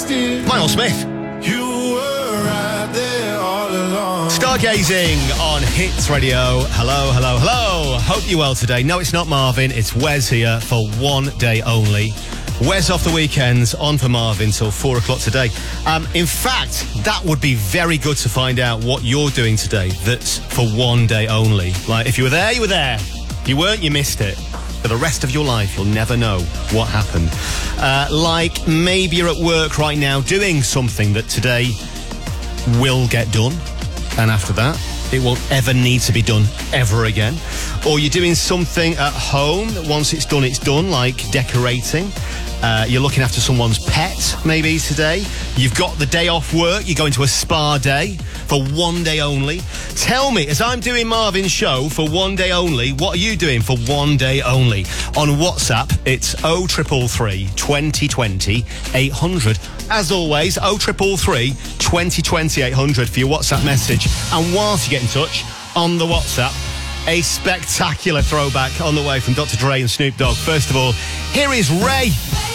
Miles Smith. You were right there all along. Stargazing on Hits Radio. Hello, hello, hello. Hope you're well today. No, it's not Marvin. It's Wes here for one day only. Wes off the weekends, on for Marvin till 4 o'clock today. In fact, that would be very good to find out what you're doing today that's for one day only. Like, if you were there, you were there. If you weren't, you missed it. For the rest of your life, you'll never know what happened. Like, maybe you're at work right now doing something that today will get done. And after that, it won't ever need to be done ever again. Or you're doing something at home that once it's done, like decorating. You're looking after someone's pet, maybe today. You've got the day off work. You're going to a spa day for one day only. Tell me, as I'm doing Marvin's show for one day only, what are you doing for one day only? On WhatsApp, it's 0333 2020 800. As always, 0333 2020 800 for your WhatsApp message. And whilst you get in touch on the WhatsApp, a spectacular throwback on the way from Dr. Dre and Snoop Dogg. First of all, here is Ray.